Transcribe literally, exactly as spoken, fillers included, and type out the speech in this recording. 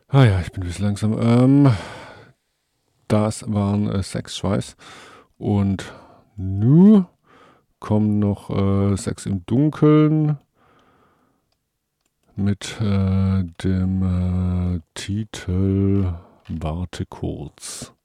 Ah ja, ich bin ein bisschen langsam. Ähm, das waren äh, sechs Schweiß. Und nu kommen noch äh, sechs im Dunkeln mit äh, dem äh, Titel Warte kurz.